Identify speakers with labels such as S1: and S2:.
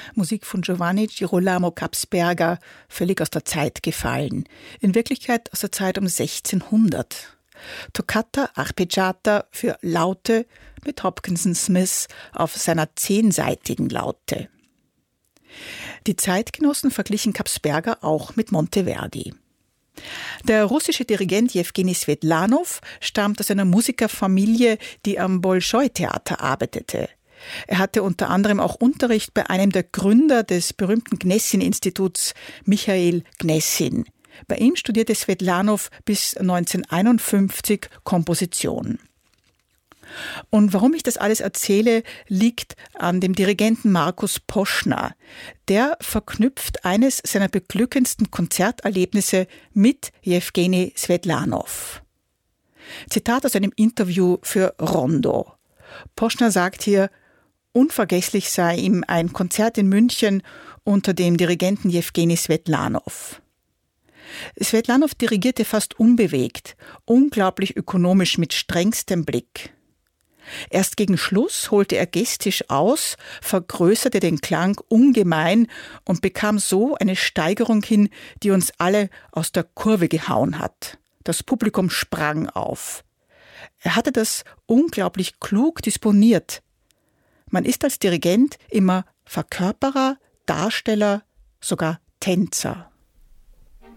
S1: Musik von Giovanni Girolamo Capsberger, völlig aus der Zeit gefallen. In Wirklichkeit aus der Zeit um 1600. Toccata Arpeggiata für Laute mit Hopkinson Smith auf seiner 10-seitigen Laute. Die Zeitgenossen verglichen Capsberger auch mit Monteverdi. Der russische Dirigent Jewgeni Swetlanow stammt aus einer Musikerfamilie, die am Bolschoi-Theater arbeitete. Er hatte unter anderem auch Unterricht bei einem der Gründer des berühmten Gnessin-Instituts, Michail Gnessin. Bei ihm studierte Swetlanow bis 1951 Komposition. Und warum ich das alles erzähle, liegt an dem Dirigenten Markus Poschner. Der verknüpft eines seiner beglückendsten Konzerterlebnisse mit Jewgeni Swetlanow. Zitat aus einem Interview für Rondo. Poschner sagt hier, unvergesslich sei ihm ein Konzert in München unter dem Dirigenten Jewgeni Swetlanow. Swetlanow dirigierte fast unbewegt, unglaublich ökonomisch mit strengstem Blick. Erst gegen Schluss holte er gestisch aus, vergrößerte den Klang ungemein und bekam so eine Steigerung hin, die uns alle aus der Kurve gehauen hat. Das Publikum sprang auf. Er hatte das unglaublich klug disponiert. Man ist als Dirigent immer Verkörperer, Darsteller, sogar Tänzer.